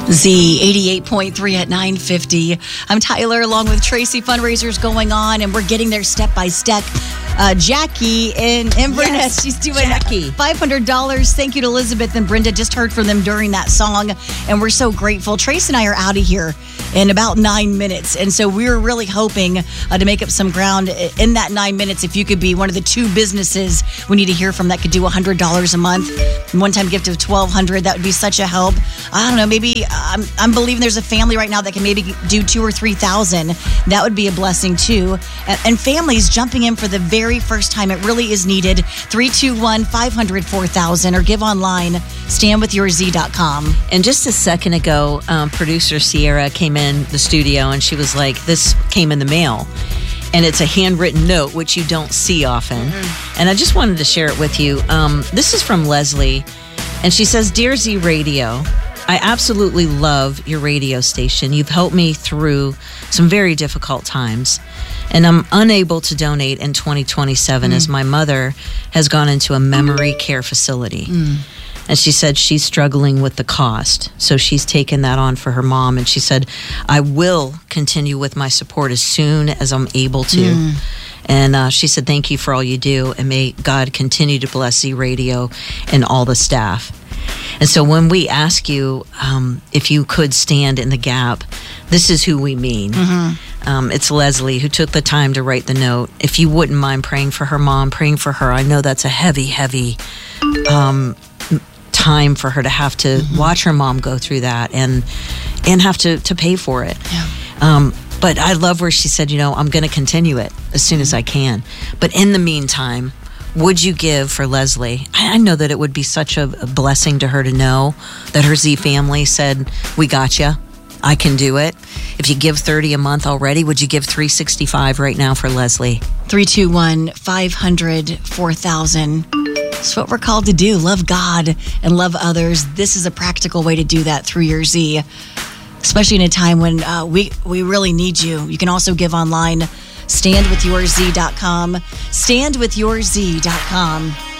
Z 88.3 at 9:50. I'm Tyler, along with Tracy. Fundraisers going on, and we're getting there step by step. Jackie in Inverness, she's doing $500. Thank you to Elizabeth and Brenda. Just heard from them during that song, and we're so grateful. Tracy and I are out of here in about 9 minutes, and so we were really hoping to make up some ground in that 9 minutes. If you could be one of the two businesses we need to hear from that could do $100 a month, one-time gift of $1,200, that would be such a help. I don't know, maybe I'm believing there's a family right now that can maybe do $2,000 or $3,000. That would be a blessing too. And families jumping in for the very first time, it really is needed. 321-500-4000 or give online, standwithyourz.com. And just a second ago, producer Sierra came in the studio and she was like, this came in the mail. And it's a handwritten note, which you don't see often. Mm-hmm. And I just wanted to share it with you. This is from Leslie. And she says, Dear Z Radio, I absolutely love your radio station. You've helped me through some very difficult times. And I'm unable to donate in 2027 as my mother has gone into a memory care facility. And she said she's struggling with the cost. So she's taken that on for her mom. And she said, I will continue with my support as soon as I'm able to. And she said, thank you for all you do. And may God continue to bless Z Radio and all the staff. And so when we ask you if you could stand in the gap, this is who we mean. It's Leslie who took the time to write the note. If you wouldn't mind praying for her mom, praying for her. I know that's a heavy time for her to have to watch her mom go through that and have to pay for it. But I love where she said, I'm going to continue it as soon as I can. But in the meantime, would you give for Leslie? I know that it would be such a blessing to her to know that her Z family said, we got you. I can do it. If you give $30 a month already, would you give $365 right now for Leslie? 321-500-4000. It's what we're called to do. Love God and love others. This is a practical way to do that through your Z, especially in a time when we really need you. You can also give online, standwithyourz.com, standwithyourz.com.